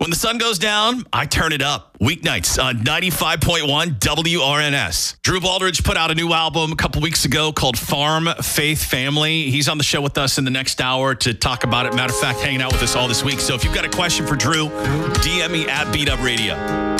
When the sun goes down, I turn it up. Weeknights on 95.1 WRNS. Drew Baldridge put out a new album a couple weeks ago called Farm Faith Family. He's on the show with us in the next hour to talk about it. Matter of fact, hanging out with us all this week. So if you've got a question for Drew, DM me at Beat Up Radio.